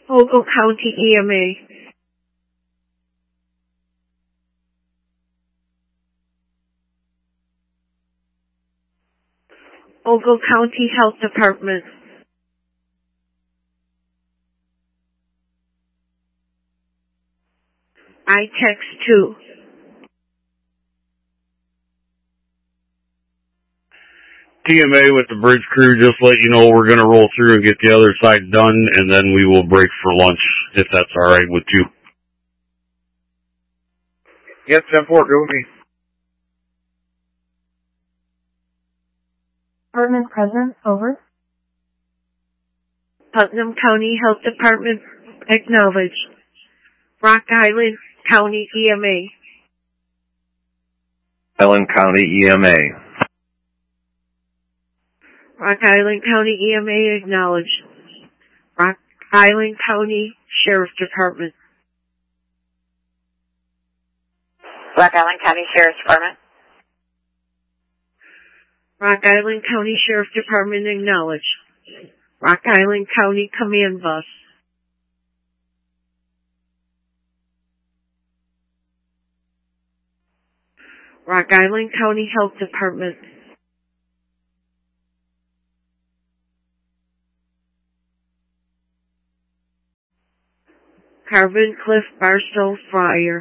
Ogle County EMA. Ogle County Health Department. I-Text 2. TMA with the bridge crew, just let you know we're going to roll through and get the other side done, and then we will break for lunch, if that's all right with you. Yes, 10-4, go with me. Department present, over. Putnam County Health Department, acknowledged. Rock Island County EMA. Island County EMA. Rock Island County EMA acknowledged. Rock Island County Sheriff Department. Rock Island County Sheriff's Department. Rock Island County Sheriff Department acknowledged. Rock Island County Command Bus. Rock Island County Health Department. Carbon Cliff Barstow Fire.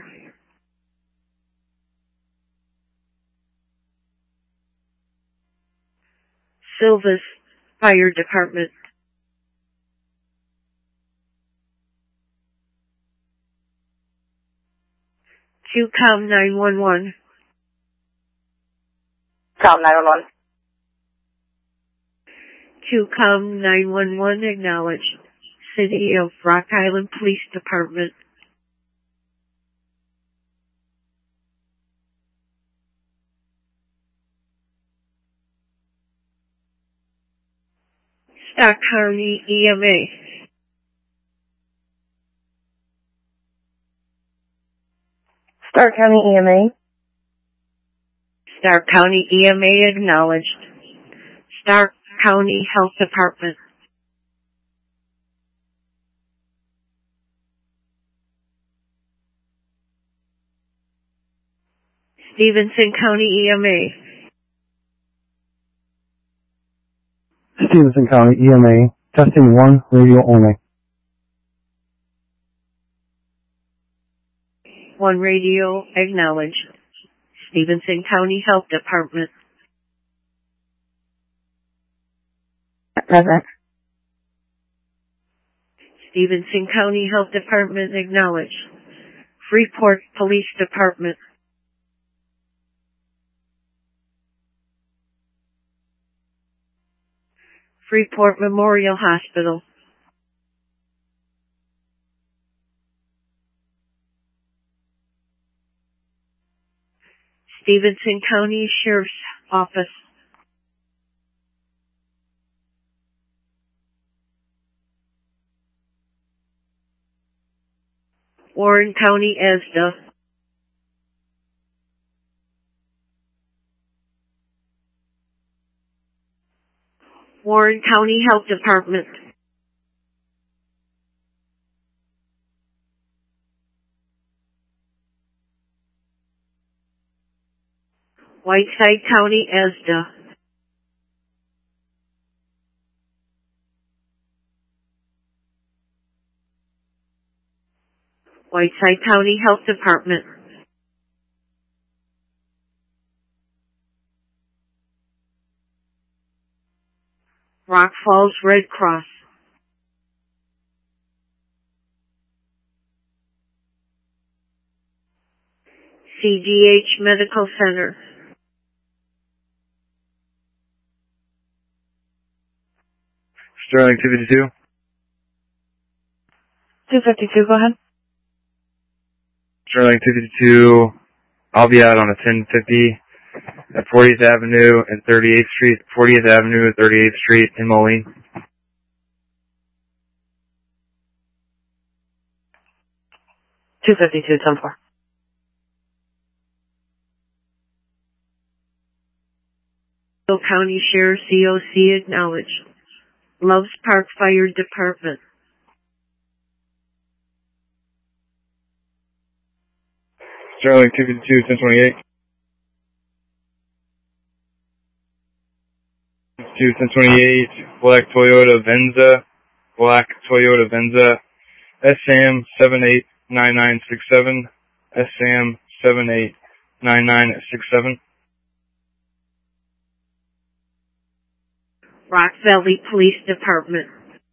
Silvis Fire Department. QCOM 911. Com 911. QCOM 911 acknowledged. City of Rock Island Police Department. Stark County EMA. Stark County EMA. Stark County EMA acknowledged. Stark County Health Department. Stevenson County EMA. Stevenson County EMA. Testing 1, radio only. 1 radio acknowledged. Stevenson County Health Department. Present. Stevenson County Health Department acknowledged. Freeport Police Department. Freeport Memorial Hospital. Stevenson County Sheriff's Office. Warren County ESDA. Warren County Health Department. Whiteside County ESDA. Whiteside County Health Department. Rock Falls Red Cross. CGH Medical Center. Sterling 252. 252, go ahead. Sterling 252. I'll be out on a 1050 at 40th Avenue and 38th Street. 40th Avenue and 38th Street in Moline. $252, 10-4. County Sheriff COC acknowledged. Loves Park Fire Department. Sterling 252, 1028. 1028, black Toyota Venza, SAM 789967, SAM 789967. Rock Valley Police Department.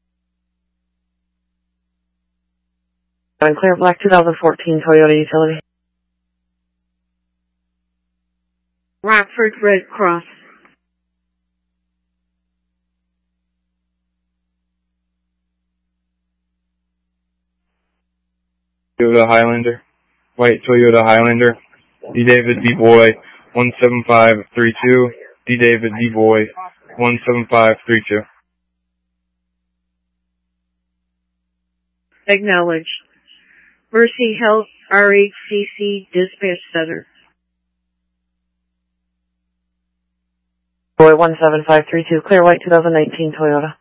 Clear black 2014 Toyota Utility. Rockford Red Cross. Toyota Highlander, white Toyota Highlander, D. David D. Boy 17532, D. David D. Boy 17532. Acknowledged. Mercy Health RHCC Dispatch Center. Boy 17532, clear white 2019 Toyota.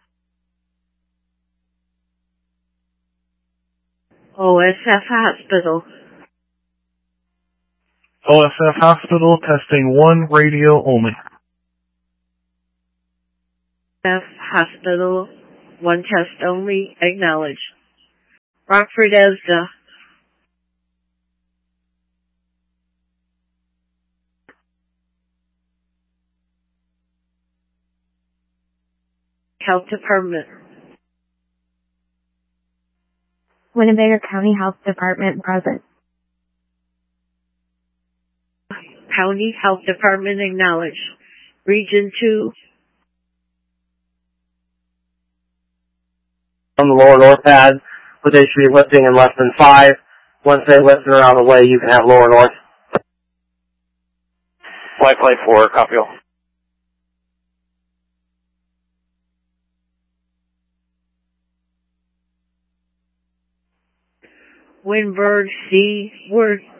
OSF Hospital. OSF Hospital, testing 1, radio only. F Hospital, 1 test only, acknowledged. Rockford ESDA. Health Department. Winnebago County Health Department present. County Health Department acknowledged. Region 2. On the lower north pad, but they should be lifting in less than 5. Once they lift and are out of the way, you can have lower north. Flight 4, copy all. Windberg C. Word